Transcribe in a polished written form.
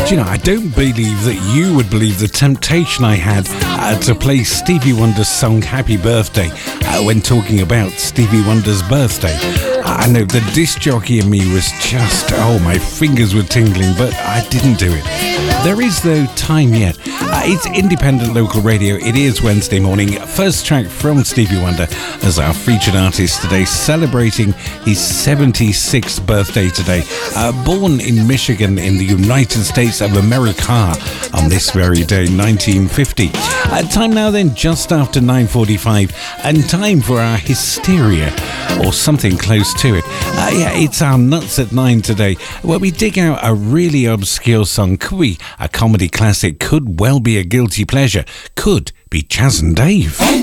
Do you know, I don't believe that you would believe the temptation I had to play Stevie Wonder's song Happy Birthday when talking about Stevie Wonder's birthday. I know the disc jockey in me was just, my fingers were tingling, but I didn't do it. There is, though, time yet. It's independent local radio. It is Wednesday morning. First track from Stevie Wonder as our featured artist today, celebrating his 76th birthday today. Born in Michigan in the United States of America on this very day, 1950. Time now then, just after 9:45, and time for our Hysteria, or something close to it. It's our Nuts at 9 today, where we dig out a really obscure song. Could be a comedy classic, could well be a guilty pleasure, could be Chas and Dave.